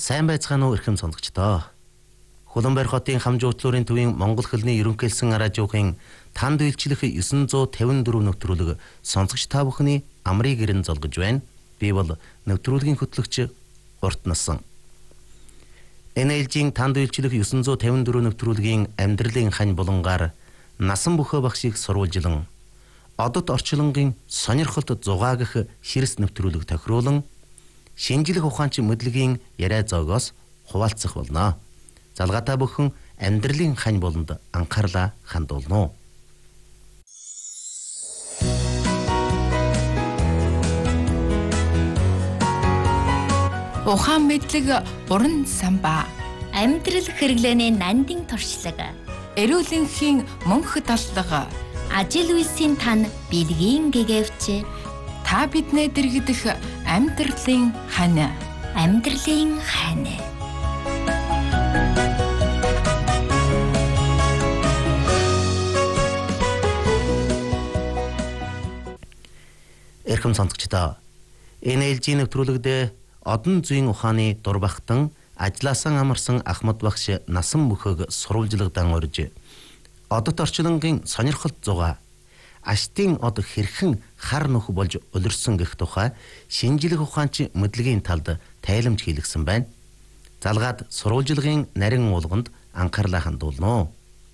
Сайн байцгаана уу эрхэм сонсогчдоо. Хуланбайр хотын Хамжуутлуурын төвийн Монгол хэлний ерөнхийлсэн радиогийн танд үйлчлэх 954 нэвтрүүлэг сонсогч та бүхний амрыг ирэн золгож байна. Би бол нэвтрүүлгийн хөтлөгч Урт Насан. НЛЖ-ийн танд үйлчлэх 954 нэвтрүүлгийн амьдралын хань булангаар насан бөхөө багшийг сурвалжлан одод орчлонгийн сонирхолт зугаа гэх хэрэс нэвтрүүлэг тохируулан шинжлэх ухаанч мэдлэгийн яриа зоогоос хуваалцах болно. Залгаатай бүхэн амьдралын хань болонд анхаарлаа хандуулно. Ухаан мэдлэг уран самбаа. Амьдрал хэрэглээний нандин туршлаг. Эрүүлэнхийн мөнх даллага. Ажил үйлсийн тань бэлгийн гэгэвч. Та биднээ дэргдэх амьдралын хань. Амьдралын хань. Эрхэм сонсогчдоо, НЛЖ нэвтрүүлэгдээ одон зүйн ухааны дурбахтан ажилласан амарсан Ахмад багш насан бөхөөг сурвалжлагдан урьж одод орчлонгийн сонирхолт зугаа аштын од хэрхэн хар нөх болж улирсан гэх тухай шинжлэх ухаанч мэдлэгийн талд тайлбарж хийлгсэн байна. Залгаад сурвалжлагын нарийн уулганд анхаарлаа хандуулно.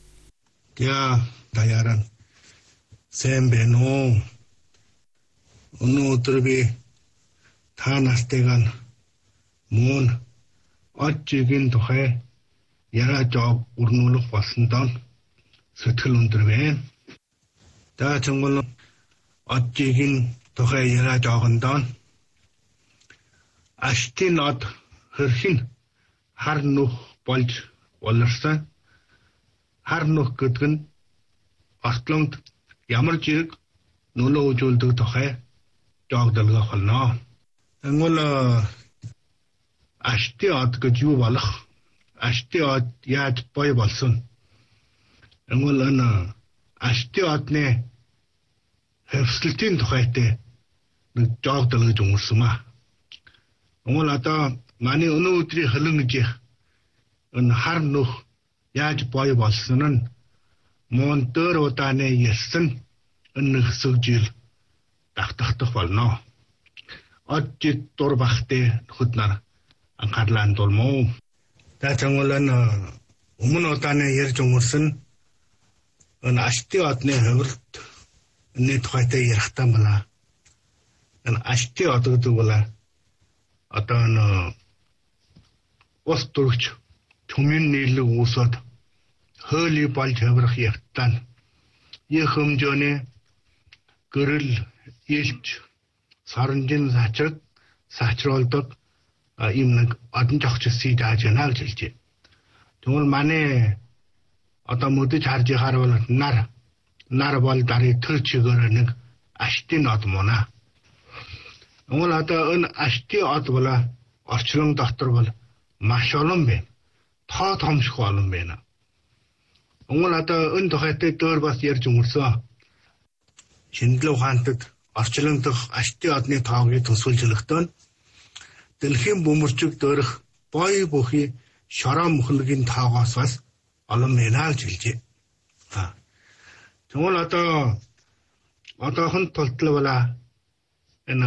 Даяаран сайн байна уу? Өнөөдөр би та нартайгаа мөн оджигийн тухай яриад өрнүүлэх болсондоо сэтгэл өндөр байна. Та чамгал оджигийн тухай яриад байгандаа аштын од хэрхэн хар нүх болж улирсан. Хар нүх гэдэг нь ортлонд ямар зэрэг нөлөө үзүүлдэг тухай жогдолгох болно. Тэгвэл аштын од гэж юу болох? Аштын од яаж бой болсон? Тэгвэл энэ аштын одны хөвсөлтийн тухайтай нэг жогдол гэж өнгөрсөн маа. Тэгвэл одоо манай өнөөдрийн хөлөнгөж энэ хар нүх яаж бой болсон нь мөн дөр удааны ярьсан энэ хэсэг жил давтагдах болно. Оджид дур бахтай нөхөд нар анхаарлаа хандуулмаа. Тэгвэл энэ өмнө удааны ярьж өнгөрсөн энэ аштын одны хувьд энэ тухайтай ярихтаа байна. Энэ аштын од гэдэг бол одоо энэ ус төрөгч төмийн нийлэг үүсэд хөөли болж хаврах явтан их хэмжээний гэрэл илж саранжин сачруулдаг ийм нэг одон жогчсыг дааж яана гэж хэлжээ. Тэгвэл манай одоо мэдэж харж яхаар бол нар бол дарыг төр чигээр нэг аштын од муна. Тэгвэл одоо энэ аштын од бол орчлон дотор бол маш олон байна. Тоо томших олон байна. Тэгвэл одоо энэ тухайтай дөр бас ярьж өнгөрсөн. Шинжлэх ухаантад орчлон дох аштын одны тоог төсвөлжлөхдөө дэлхийн бөмбөрчиг дөрөх бой бүхий шороо мөхлөгийн тоогоос бас олон байна гэж хэлжээ. Тэгвэл одоохон тултал бол энэ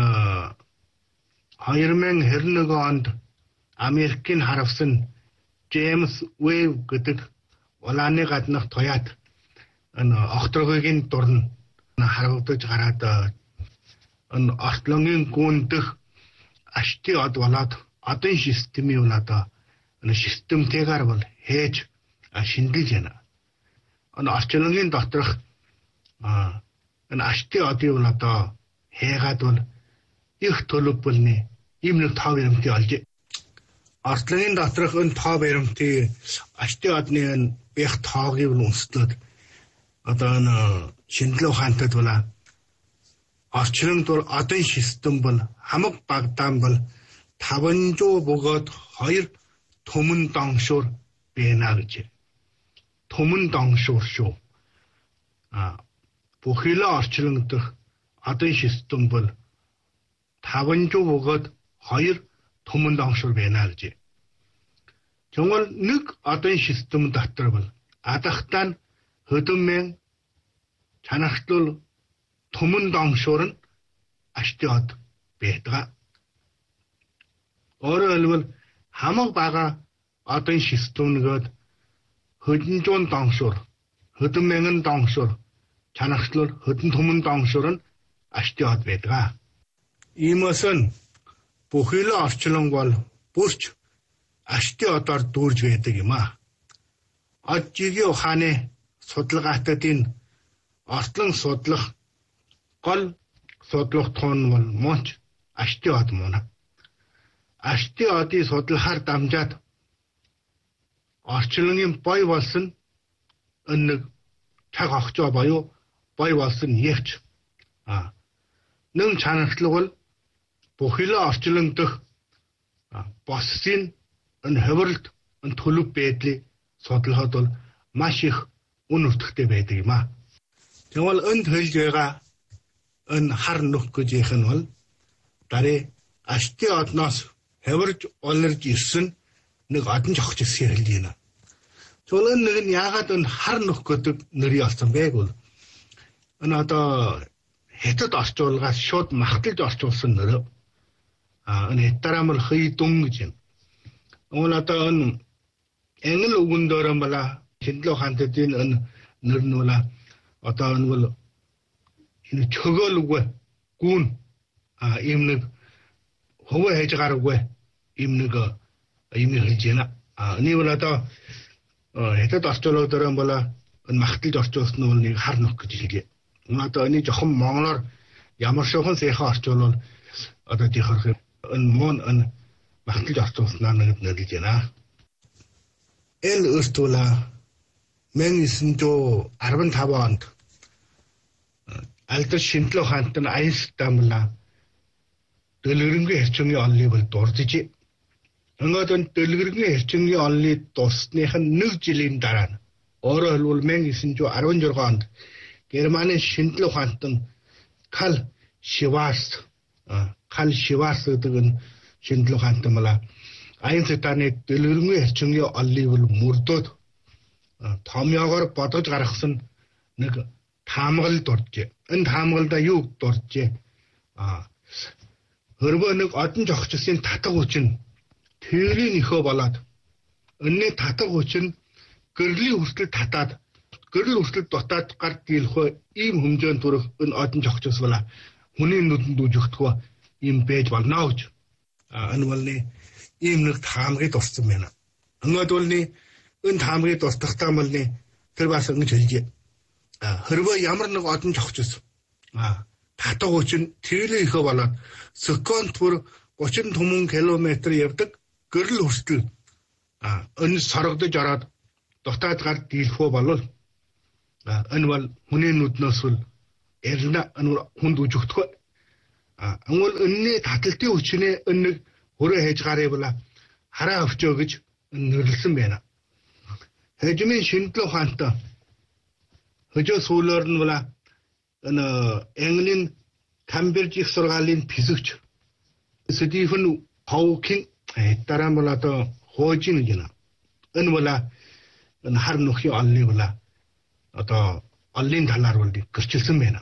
2021 онд Америкийн харавсан Джеймс Вэб гэдэг улааны гаднах туяат энэ огторгогийн дурн харагдаж гараад энэ ортлонгийн гүндэх аштын од болоод одын системийн одоо энэ системтэйгээр бол хээж шинжилж байна. Энэ орчлонгийн доторх энэ аштын одыг бол одоо хийгээд бол их төлөвлөлний ийм нэг тоо баримтыг олж ортлонгийн доторх энэ тоо баримтыг аштын одны их тоогийг үндэслээд одоо энэ шинжлэх ухаантад бол орчлонд бол одын систем бол хамаг багдаан бол 500 бөгөөд 2 төмөн доншуур байна гэж. Төмөн доншуур шүү. Бүхэлээ орчлон дэх одын систем бол 500 бөгөөд 2 төмөн доншуур байна гэж. 정말 늑 어떤 시스템 닥터벌 아닥단 허듬맹 자나스돌 토문당쇼는 아시티엇 베드가 어르얼벌 하먹바가 어떤 시스템 것 허진존 당쇼 허듬맹은 당쇼 자나스돌 허든 토문 당쇼는 아시티엇 베드가 이것은 보힐러 아스칠롱걸 보스 아시티엇을 도르ж байдаг юм а. Оджигийн ухааны судалгаатуудын ортлон судлах гол судлах тоон бол мууч аштиот муна. Аштиотыг судлахаар дамжаад орчлонгийн бой болсон нэг цаг огцоо боيو бой болсон явч нэн чанартлаг бол бүхэлээ орчлон дэх боссын энэ хөврөлт энэ төлөв байдлыг судлахад бол маш их үн өгөхтэй байдаг юм а. Тэгвэл энэ хэлж байгаа энэ хар нүх гэж их нь бол дарыг аштиотноос хөврж олорж ирсэн нэг одон жогч хэлж байна. Тэгвэл нэг нь яагаад энэ хар нүх гэдэг нэрийг олсон бэ гэвэл энэ одоо хятад орчуулгаас шууд махталж орчуулсан нэр. Энэ хятарамл хыйдун гэж юм. Уул одоо энэ англи үгэн дээрээ мала шиндлөө хантадын энэ нэр нь мала одоо энэ бол энэ чөгөөл үгүй гүн ийм нэг хөвөө хийж гараагүй ийм нэг ийм хэлж байна. Энэ бол одоо хятад орчуулга дээрээ мала энэ махталж орчуулсан нь нэг хар нүх гэж хэлээ. Одоо энэ жоохон монголоор ямар шохон сайхан орчуулвал одоо тийхэрх энэ мон энэ махталж орчуулснаа нэг нэрлэж байна. Энэ өөртөө 1915 онд Альдер шиндлөө хаантан Айнстамла дэлгэрэнгийн эрчимийн олныг бол дурдж. Өнөөдөр дэлгэрэнгийн эрчимийн олныг дуусных нь 1 жилийн дараа нь өөрөөр хэлбэл 1916 онд Германы шиндлөө хаантан Карл Schwarz гэдэг нь шиндлөө хаантан мала Айнстаны дэлгэрэнгийн эрчимийн олныг бол мөрдөөд томьёогоор бодож гаргасан нэг таамаглал дуржээ. Энэ таамаглалда юу дуржээ? Хөрвөө нэг одон жогчсын татах хүчин тэрийн ихөө болоод өнний татах хүчин гэрлийн хүртэл татаад гэрэл хүртэл дутаад гар дийлхөө ийм хэмжээнд төрөх энэ одон жогчс бала хүний нүдэнд үжигдэхөө ийм байж болно гэж. Энэ бол ийм нэг таамгийг дурсан байна. Өнөөдөр энэ таамгийг дуртахтаа бол тэр бас ингэж хэлжээ. Хэрвээ ямар нэг одон жогчс татах хүчин тэрийн ихөө болоод секунд бүр 30 түмэн километр явдаг гэрэл хүртэл энэ соргодож ороод дутаад гар дийлхөө болвол энэ бол хүний нүднээс бол эрна хүнд үжигдэхөө. Ангол энэний таталтын хүчнээ энэ хөрөө хийж гарыг бола хараа өвчөө гэж нэрлсэн байна. Хэжмийн шиндлөө хаантай хөжөө сүүлээр нь бола энэ Английн Камбриж их сургаалын физикч Стивен Хокинг дараа нь бола одоо хоожин гэж байна. Энэ бола энэ хар нүхийн олны бола одоо олны талаар бол гэрчилсэн байна.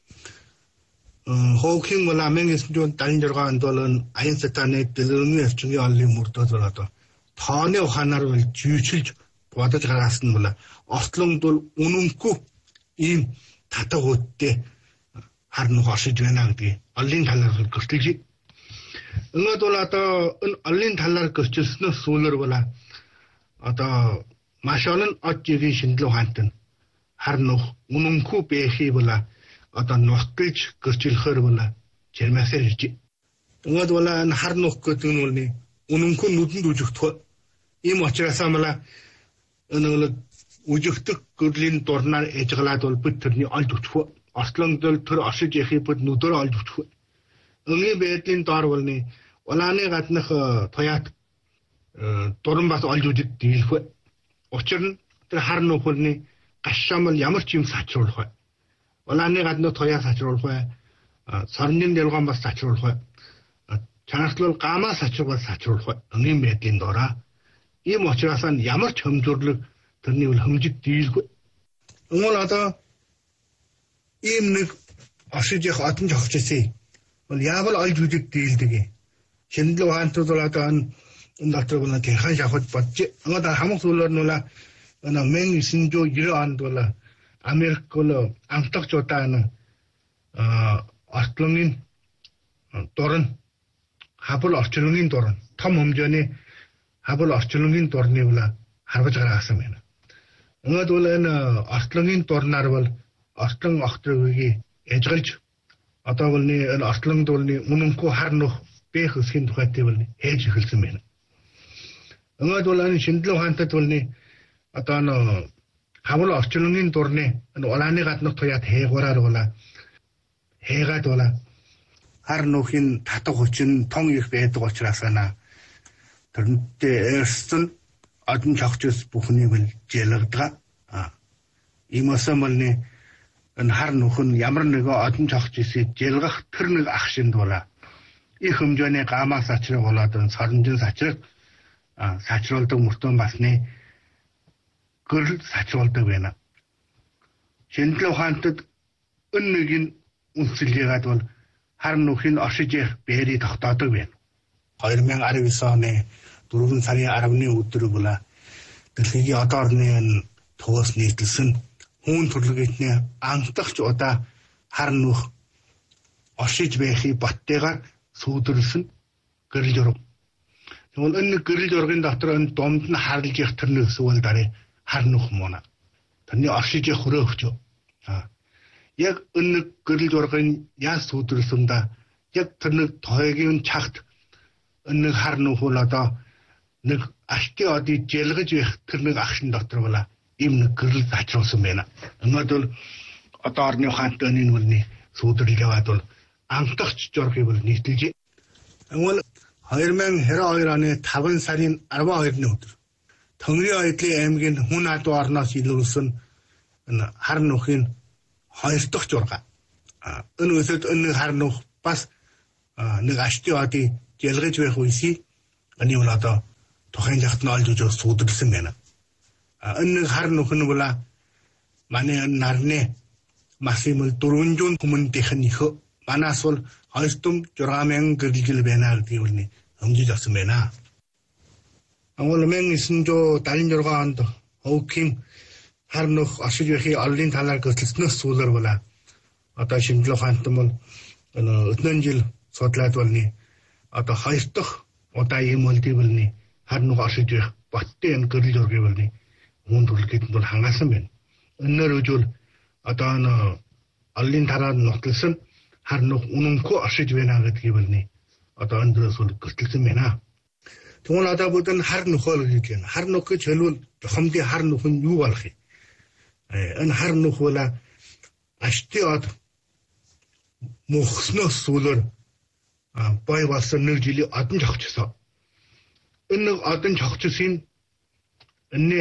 Хокинг бола 1976 онд бол Айнстайны дэлгэрэнгийн эрчимийн олны мөрдөд бол одоо тооны ухаанаар бол жийчилж бодож гаргасан нь бола ортлонд бол үнэнгүй ийм татах үдтэй хар нүх оршиж байна гэдгийг олны талаар гэрчилж. Өнөөдөр бол одоо энэ олны талаар гэрчилснээс сүүлээр бола одоо маш олон оджигийн шиндлөө хаантан хар нүх үнэнгүй бэхий бола одоо нутгаж гэрчлэхээр бола чирмасаар ирж. Өнөөдөр бол энэ хар нүх гэдэг нь бол үнэнгүй нүдэнд үжигдэх. Ийм учраас амла энэ бол үжигдэх гэрлийн дурнаар ежглаад бол бид тэрний олж өчхөө. Ортлонд тэр оршиж яхих бид нүдээр олж өчхөө. Өнгийн байдлын доор бол улааны гаднах тоят дуран бас олж үжид дийлхөө. Учир нь тэр хар нүх бол гашаамал ямар ч юм сачруулах бай. Улааны гаднах тояа сачруулах бай. Сорнын дэлгэн бас сачруулах бай. Чанартлал гамаа сачруулах бай. Өнгийн байдлын доороо Ийм учраас ямар ч хөмзөрлөг тэрний бол хэмжид дийлгүй. Өнгөл одоо ийм нэг ашиж явах одон жогчсэй. Бол яавал олж үзэж дийлдэг. Шинэлэг хаантууд бол одоо энэ дотор бол тэрхэн шахаж бодж. Одоо хамаг зүйлээр нь бол 1990 онд бол Америк бол амтлагчудаа ортлонгийн дурн хабал орчлонгийн дурн том хэмжээний хабал орчлонгийн дурны бол харваж гаргасан байна. Ингээд бол энэ ортлонгийн дурнаар бол ортлон огтрыг ежгэлж одоо бол энэ ортлон дурны үнэнгүй хар нөх бэх өсгийн тухайтай бол хийж эхэлсэн байна. Ингээд бол энэ шинэлэг хаантад бол одоо хавал орчлонгийн дурны энэ улааны гаднах туяад хээгураар бол хийгээд бол хар нөхийн татах хүчин тон их байдаг учраас тэрнтэй эрсэн одон чогчс бүхнийг бол жэлэгдэг. Иймээсээ мөлний энэ хар нөх нь ямар нэгэн одон чогчсыг жэлгэх тэр нэг ах шинд бол их хэмжээний гамаас сачраг болоод соронжин сачраг сачруулдаг мөртөө басны гэрэл сачруулдаг байна. Шинэлэг хаантад өнөгийн үнсэлгээд бол хар нөхийн оршиж явах бэрий тогтоодог байна. 2019 оны 4 сарын 10-ны өдөр бол дэлхийн одоо орны төвөөс нийтэлсэн хүн төрөлхтний анхдагч удаа хар нөх оршиж байхыг боттойгоор сүйдэрсэн гэрэл журам. Тэгвэл энэ гэрэл жургийн дотор энэ дунд нь харлж явах тэр нэг эсвэл дараа хар нөх мөн. Тэрний оршиж явах хөрөө өгч. Яг энэ гэрэл жургийн яас сүйдэрсэн да яг тэр нэг тойгийн чагт энэ хар нөх бол одоо нэг ашти одыг жэлгэж явах тэр нэг агшин дотор бол ийм нэг гэрэл зачруулсан байна. Ингээд бол одоо орны хаантны нүрний сүйдэрлэг яваад бол анхдагч жургийг бол нийтэлж. Тэгвэл 2022 оны 5 сарын 12-ны өдөр Төмрийн Ойдлын аймгийн хүн адуу орноос илрүүлсэн хар нөхийн 2 дахь журга. Энэ үсэд энэ хар нөх бас нэг ашти одыг жэлгэж байх үсийг энэ бол одоо тухайн жагт нь олж үзэж сүйдэрлсэн байна. Энэ хар нөх нь бол манай нарны максимум 400 хүмүүнийх нь их манаас бол 260,000 гэрэл байна гэдгийг үлний хэмжиж авсан байна. Ангол 1976 онд Ховкин хар нөх оршиж байхыг олонний талаар götөлснөөс сүүлээр бол одоо шинэлэг хаантан бол өднөн жил судлаад болны одоо 2 дахь удаа ийм үлдээ болны хар нөх оршиж байх боттой энэ гэрэл жургийг болны хүн төрөлхтөнд бол хангаасан байна. Өнөөр үжил одоо олонний талаар нотолсон хар нөх үнэнгүй оршиж байна гэдгийг болны одоо өндрөөс бол götөлсөн байна. Тэгвэл одоо бүгд нь хар нөхөл гэж байна. Хар нөх гэж хэлвэл хомдын хар нөх нь юу болох юм? Энэ хар нөх бол ашти од мөхснөөс сүүлээр бой болсон нэг жилийн одон жогчсон. Энэ одон жогчсын энэ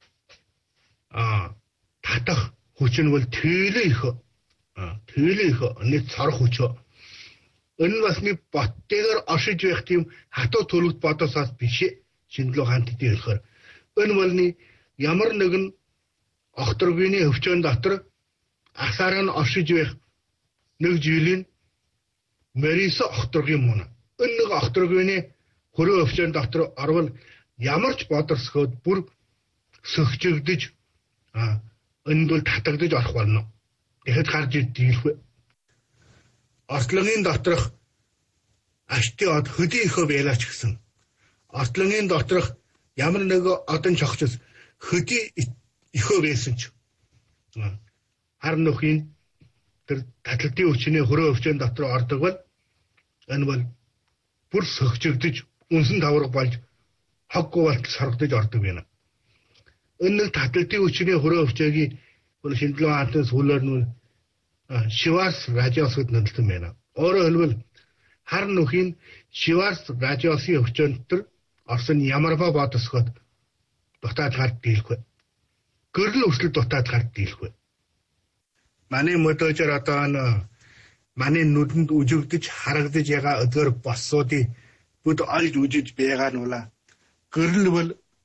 татах хүч нь бол тэлэх нэг цорох хүч. Энэ бас нэг боттойгоор оршиж байх тийм хатуу төрөлт бодосоос биш шинэлэг хаантд хэлэхээр энэ бол ямар нэгэн огторгины өвчөн дотор асаар нь оршиж байх нэг жилийн мэрис огторгийн мөн. Энэ нэг огторгины хөрөө өвчөн дотор орвол ямар ч бодорсгоод бүр сөхжигдэж энэ бол татагдаж орох болно. Тэгэхэд гарч ирлээ. Ортлонгийн доторх ашти од хөдий ихөө байлаач гэсэн. Ортлонгийн доторх ямар нэг одон чогчс хөдий ихөө байсан ч хар нөхийн тэр таталтын хүчний хөрөө өвчөн дотор ордог бол энэ бол бүр сөхжигдэж үнсэн тавраг болж хоггүй болт соргодож ордог байна. Энэ таталтын хүчний хөрөө өвчөөгийн бол шинэлэг хаантын сүүлээр нь Шиварс радиосод нөлөөлсөн байна. Өөрөөр хэлбэл хар нөхийн Шиварс радиосын өвчөнтөр орсон ямар ба бодосгоод дутаад гард дийлэхгүй. Гэрэл өрсөлд дутаад гард дийлэхгүй. Манай модожор одоо манай нүдэнд үжигдэж харагдаж байгаа өдөр боссуудыг бүд олж үжиж байгаа нь бол гэрэл бол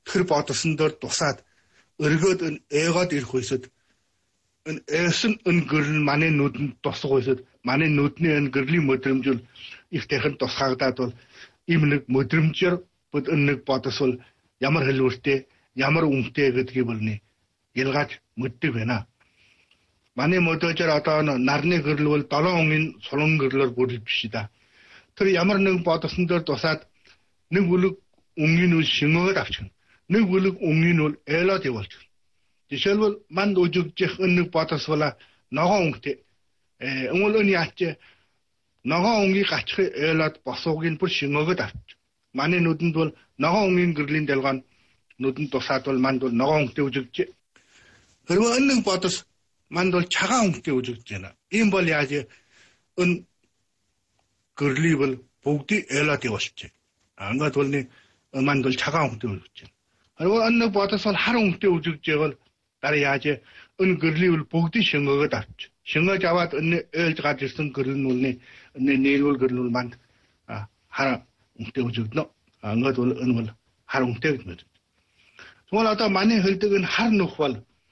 тэр бодсон дээр тусаад өргөөд ээгод ирэх үсэд энэ эсэн гэрэл манай нүдэнд тусах үсэд манай нүдний энэ гэрлийн мэдрэмжил их тэрхэн тусгагдаад бол ийм нэг мэдрэмжээр бүд нэг бодосвол ямар хэлбэртэй ямар үнэтэй гэдгийг болны ялгаж мэддэг байна. Манай модожор одоо нарны гэрэл бол 7 өнгийн сулан гэрлээр бүрдэж биш да. Тэр ямар нэг бодсон дээр тусаад нэг бүлэг өнгийн үл шингөөд авчихна. Нэг бүлэг өнгийн үл ээлоод явуулчихна. Жишээлбэл манд үжигдэх нэг бодосвола ногоон өнгөтэй. Өнгөлөний аач ногоон өнгийг гачих ээлоод босуугийн бүр шингөөд авчих. Манай нүдэнд бол ногоон өнгийн гэрлийн дэлгэн нүдэнд тусаад бол манд бол ногоон өнгөтэй үжигдэж. Хэрвээ нэг бодос манд бол цагаан өнгөтэй үжигдэж байна. Ийм бол яаж өн гэрлийн бол бүгдийг ээлоод явуулчих. Ангад бол манд бол цагаан өнгөтэй үжигдэж байна. Хэрвээ нэг бодос бол хар өнгөтэй үжигдэж байвал дараа яаж өн гэрлийн бол бүгдийг шингөөд авчих. Шингөөж аваад өн ээлж гарч ирсэн гэрэл нь нийлүүл гэрэл манд хар өнгөтэй үжигдэнэ. Ангад бол өн бол хар өнгөтэй гэдэг. Тэгвэл одоо манай хэлдэг энэ хар нүх бол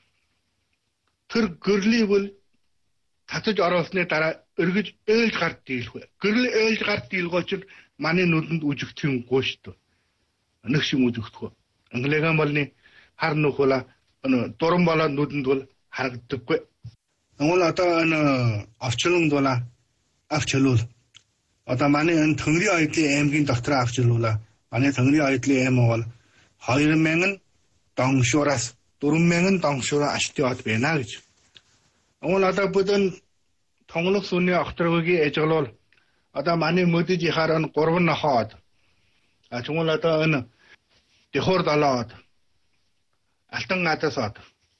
тэр гэрлийн бол татаж ороосны дараа өргөж ээлж гарт дийлэх. Гэрэл ээлж гарт дийлгөөч манай нүдэнд үжигдэх юм гоош тоо. Нэг шиг үжигдэх. Англиган болны хар нүх бол дуран болоод нүдэнд бол харагддаггүй. Тэгвэл одоо энэ авчланд бол авчлуул. Одоо манай энэ Тэнгэрийн Айдлын аймгийн дотроо авчлуулаа. Манай Тэнгэрийн Айдлын аймаг бол 2000 доншуураас 4000 доншуураа аштиод байна гэж. Тэгвэл одоо бүдэн тонглох сүний огторгогийн ажиглал одоо манай мөдөж ихаар нь 3 нохоод. Тэгвэл одоо энэ дэхор далаад алтан гадасаад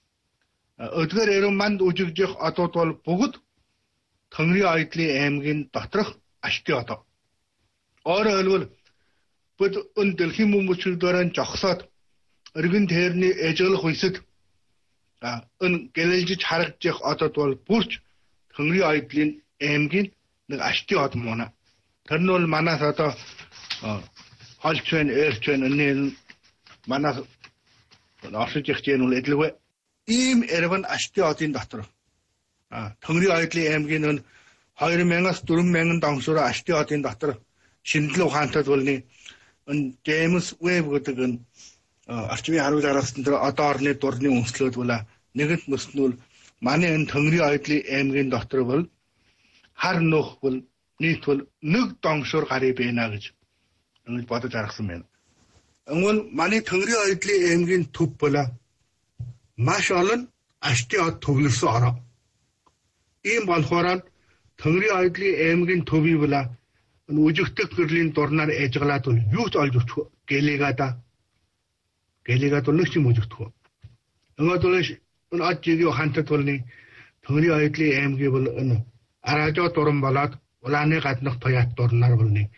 өдгөр эрен манд үжигдэх одууд бол бүгд Тэнгэрийн Айдлын аймгийн доторх аштиод. Өөрөөр хэлбэл бүд өн дэлхийн мөмөчүүдээр жогсоод өргөн тэрний ажиглах үсэд өн гэлэлжиж харагдчих одод бол бүрч Тэнгэрийн Айдлын аймгийн нэг аштиод муна. Тэр нь бол манаас одоо холч байна, эрч байна, энэ манаас оршиж их чинь бол эдлэгвэ. Ийм эрвэн аштиодын дотор Тэнгэрийн Айдлын аймгийн өн 2000-аас 4000 доншуураа аштиодын дотор шинжлэх ухаантайд болны Джеймс Веб гэдэг нь орчмын харуулж араас нь одоо орны дурны үнслүүд бол нэгэнт мөснөл манай энэ Тэнгэрийн Айдлын аймгийн дотор бол хар нүх бол нийт бол 1 доншуур гарыг байна гэж ингэж бодож аргасан байна. Тэгвэл манай Тэнгэрийн Айдлын аймгийн төв бол маш олон аштиод төвлөрсөн ороо. Ийм болохоор Тэнгэрийн Айдлын аймгийн төвийг бол үжигдэх гэрлийн дурнаар ажиглаад бол юу ч олж өгөх гэлигада бол нэг юм үжигдэх. Ингээд бол энэ ажигийн хантад болны Тэнгэрийн Айдлын аймгийн бол энэ араажоо дуран болоод улааны гаднах туяат дурнаар болны